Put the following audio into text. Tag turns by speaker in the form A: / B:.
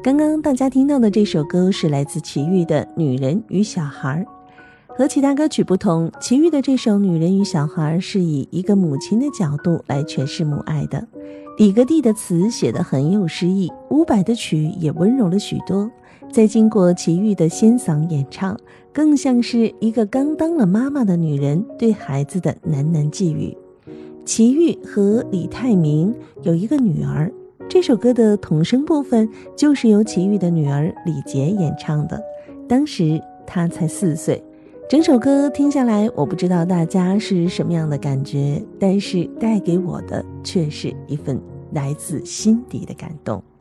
A: 刚刚大家听到的这首歌是来自齐豫的《女人与小孩》。和其他歌曲不同，齐豫的这首《女人与小孩》是以一个母亲的角度来诠释母爱的。李格弟的词写得很有诗意，伍佰的曲也温柔了许多。再经过齐豫的仙嗓演唱，更像是一个刚当了妈妈的女人对孩子的喃喃寄语。齐豫和李泰明有一个女儿，这首歌的童声部分就是由齐豫的女儿李洁演唱的，当时她才4岁。整首歌听下来，我不知道大家是什么样的感觉，但是带给我的却是一份来自心底的感动。